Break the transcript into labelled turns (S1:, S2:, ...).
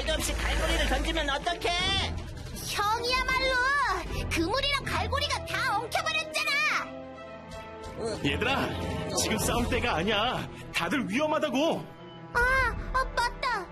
S1: 말도 없이 갈고리를 던지면 어떡해?
S2: 형이야말로 그물이랑 갈고리가 다 엉켜버렸잖아.
S3: 얘들아, 지금 싸울 때가 아니야. 다들 위험하다고.
S2: 맞다.